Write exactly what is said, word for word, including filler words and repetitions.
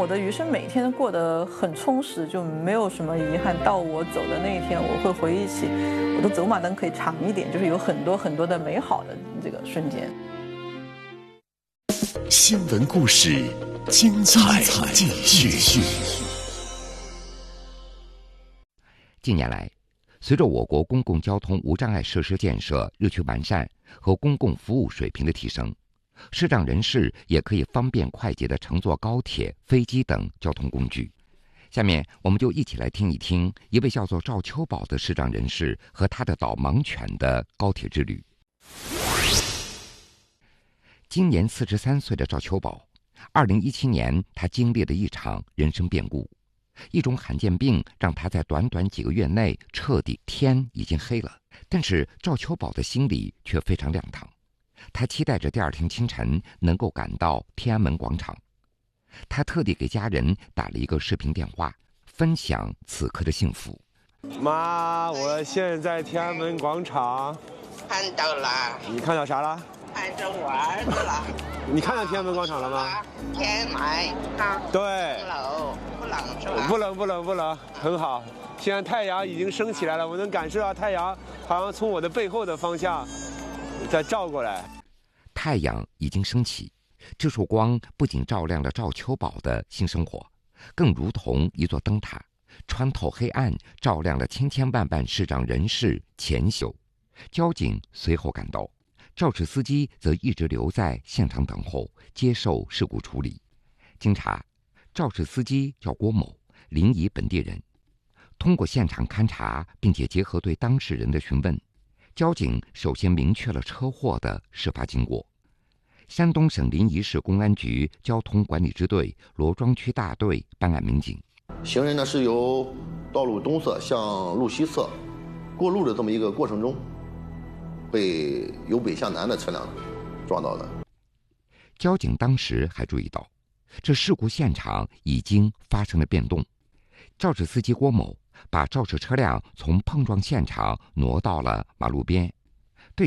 我的余生每天都过得很充实，就没有什么遗憾。到我走的那一天，我会回忆起我的走马灯可以长一点，就是有很多很多的美好的这个瞬间。 新闻故事，精彩继续。 近年来，随着我国公共交通无障碍设施建设日趋完善和公共服务水平的提升，视障人士也可以方便快捷地乘坐高铁、飞机等交通工具。下面我们就一起来听一听一位叫做赵秋宝的视障人士和他的导盲犬的高铁之旅。今年四十三岁的赵秋宝，二零一七年他经历了一场人生变故，一种罕见病让他在短短几个月内彻底天已经黑了。但是赵秋宝的心里却非常亮堂，他期待着第二天清晨能够赶到天安门广场。他特地给家人打了一个视频电话，分享此刻的幸福。 妈，我现在在天安门广场。 看到了。 你看到啥了？ 看着我儿子了。 你看到天安门广场了吗？ 天霾啊。 对。 不冷，不冷是吧？ 不冷，不冷，不冷，很好。现在太阳已经升起来了，我能感受到太阳好像从我的背后的方向在照过来。 太阳已经升起，这束光不仅照亮了赵秋宝的新生活，更如同一座灯塔，穿透黑暗，照亮了千千万万视障人士前朽。交警随后赶到，肇事司机则一直留在现场等候，接受事故处理。经查，肇事司机叫郭某，临沂本地人。通过现场勘查，并且结合对当事人的询问，交警首先明确了车祸的事发经过。山东省临沂市公安局交通管理支队罗庄区大队办案民警， 行人呢是由道路东侧向路西侧过路的这么一个过程中，被由北向南的车辆撞到的。 交警当时还注意到，这事故现场已经发生了变动。肇事司机郭某把肇事车辆从碰撞现场挪到了马路边，